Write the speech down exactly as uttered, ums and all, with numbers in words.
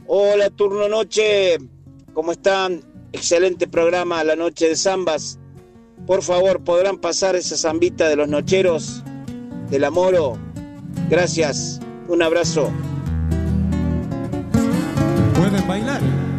Hola, turno noche. ¿Cómo están? Excelente programa, La Noche de Zambas. Por favor, ¿podrán pasar esa zambita de los nocheros de la Moro? Gracias. Un abrazo. ¿Pueden bailar?